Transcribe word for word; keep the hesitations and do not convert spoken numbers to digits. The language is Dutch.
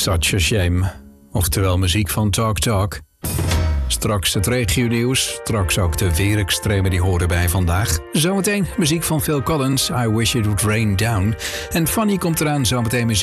Such a Shame. Oftewel muziek van Talk Talk. Straks het regionieuws, straks ook de weerextremen die horen bij vandaag. Zometeen muziek van Phil Collins, I Wish It Would Rain Down. En Fanny komt eraan, zometeen muziek